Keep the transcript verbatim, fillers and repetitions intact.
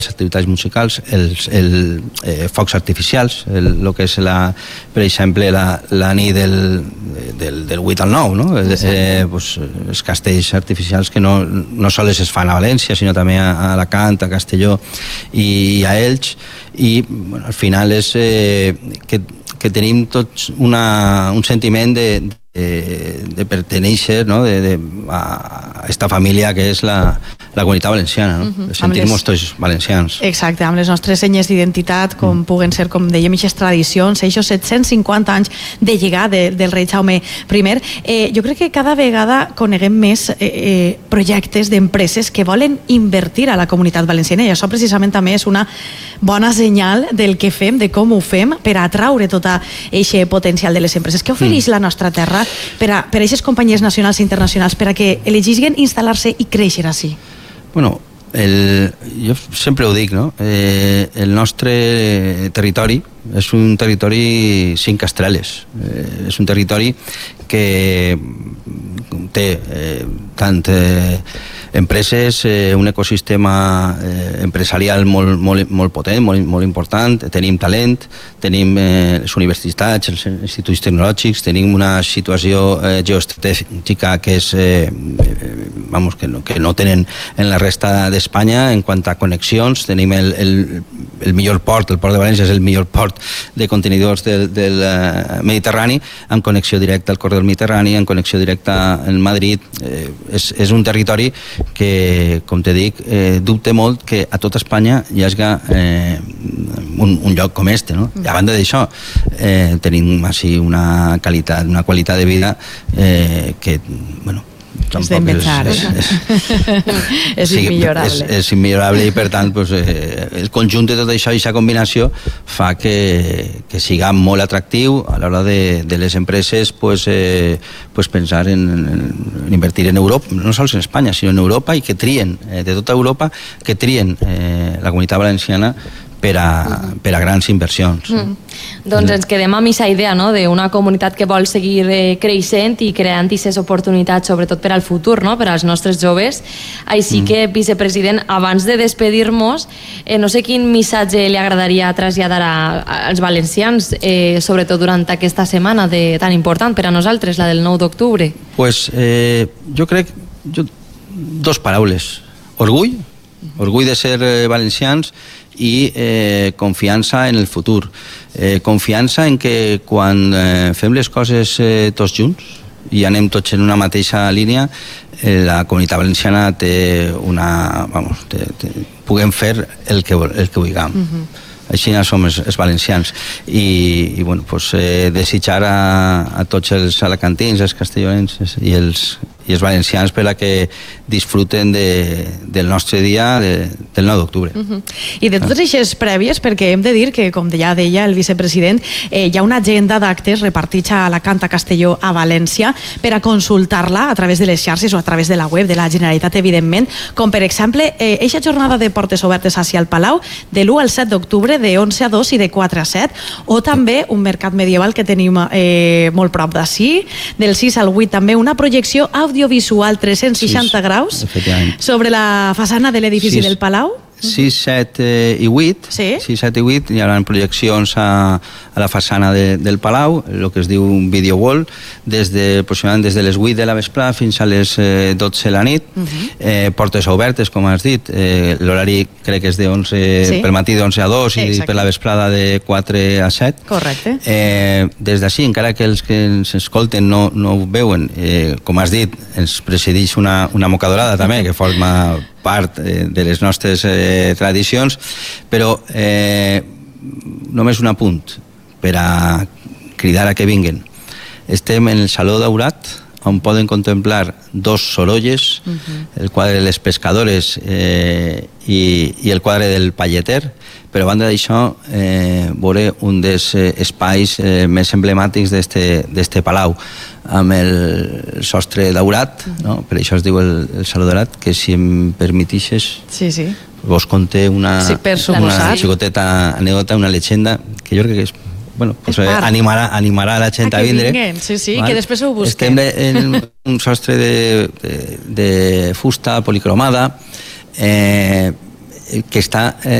activitats musicals, els el, eh, focs artificials, el, el que és, la, per exemple, la, la nit del, del, del vuit al nou, no? Eh, pues, els castells artificials que no, no sols es fan a València, sinó també a, a Alacant, a Castelló i a Elx, i bueno, al final és eh, que, que tenim tots una, un sentiment de, de, de pertenèixer, no? de, de, a esta família que és la, la comunitat valenciana, no? Uh-huh. Sentir-nos tots valencians. Exacte, amb les nostres senyes d'identitat, com mm. puguen ser, com dèiem, aquestes tradicions, aquests set-cents cinquanta anys de llegar de, del rei Jaume I. Eh, jo crec que cada vegada coneguem més eh, eh, projectes d'empreses que volen invertir a la comunitat valenciana, i això precisament també és una bona senyal del que fem, de com ho fem, per atraure tot aquest potencial de les empreses. Què ofereix mm. la nostra terra per a, per a aquestes companyies nacionals i internacionals per a que elegisguen instal·lar-se i créixer així? Bueno, el, jo sempre ho dic, no? Eh, el nostre territori és un territori cinc estreles. Eh, és un territori que té eh, tant eh, empreses, eh, un ecosistema eh, empresarial molt, molt, molt potent, molt, molt important, tenim talent, tenim eh, les universitats, els instituts tecnològics, tenim una situació eh, geoestratègica que és eh, vamos, que, no, que no tenen en la resta d'Espanya en quant a connexions. Tenim el, el, el millor port, el port de València és el millor port de contenidors del, del uh, Mediterrani, amb connexió directa al corredor Mediterrani, amb connexió directa en Madrid. Eh, és, és un territori que, com te dic, eh, dubte molt que a tota Espanya hi hagi eh, un, un lloc com este, no? I a banda d'això, eh, tenim així una qualitat, una qualitat de vida eh, que, bueno, és d'inventar, és, és, és immillorable. És, és immillorable i per tant pues, eh, el conjunt de tot això i aquesta combinació fa que, que siga molt atractiu a l'hora de, de les empreses pues, eh, pues pensar en, en invertir en Europa, no sols en Espanya sinó en Europa, i que trien eh, de tota Europa, que trien eh, la comunitat valenciana per a, per a grans inversions. Mm. Doncs ens quedem amb aquesta idea, no?, d'una comunitat que vol seguir eh, creixent i creant aquestes oportunitats, sobretot per al futur, no?, per als nostres joves. Així mm. que, vicepresident, abans de despedir-nos, eh, no sé quin missatge li agradaria traslladar a, als valencians, eh, sobretot durant aquesta setmana de, tan important per a nosaltres, la del nou d'octubre. Pues, eh, jo crec, jo, dos paraules. Orgull, orgull de ser eh, valencians, i eh, confiança en el futur, eh, confiança en que quan eh, fem les coses eh, tots junts i anem tots en una mateixa línia, eh, la comunitat valenciana té una, vamos, té, té, puguem fer el que, el que vulguem. Uh-huh. Així som els, els valencians i, i bueno, pues, eh, desitjar a, a tots els alacantins, els castellonencs i els, i els valencians per a que disfruten de, del nostre dia de, del nou d'octubre. Uh-huh. I de totes aquestes prèvies, perquè hem de dir que, com ja deia el vicepresident, eh, hi ha una agenda d'actes repartits a Alacant, a Castelló, a València, per a consultar-la a través de les xarxes o a través de la web de la Generalitat, evidentment, com per exemple, eixa eh, jornada de portes obertes hacia el Palau, de l'u al set d'octubre, de onze a dos i de quatre a set, o també un mercat medieval que tenim eh, molt prop d'ací, del sis al vuit també, una projecció audiovisual tres-cents seixanta graus sobre la façana de l'edifici del Palau. sis, set i vuit. Sí. sis, set i vuit hi haurà projeccions a, a la façana de, del Palau, el que es diu un video wall, des de, aproximadament des de les vuit de la vesprada fins a les eh, dotze de la nit. Uh-huh. eh, portes obertes, com has dit. Eh, l'horari crec que és de onze, sí. per matí d'onze a dos i Exacte. Per la vesprada de quatre a set. Correcte. Eh, des d'ací, encara que els que ens escolten no, no ho veuen, eh, com has dit, ens presideix una, una mocadorada també, que forma part eh, de les nostres eh, tradicions, però eh, només un apunt per a cridar a que vinguen. Estem en el Saló Daurat, on poden contemplar dos sorolles, uh-huh. el quadre de les pescadores eh, i, i el quadre del palleter, però a banda d'això eh, veuré un dels eh, espais eh, més emblemàtics d'este palau, amb el sostre daurat, no? Per això es diu el, el Saló Daurat, que si em permetixes sí, sí. vos conté una, sí, una xicoteta anècdota, una llegenda, que jo crec que és bueno, pues, eh, animarà, animarà la gent a, a vindre. Vinguen. Sí, sí, val? Que després ho busquen. Estem en un sostre de, de, de fusta policromada. Eh, que està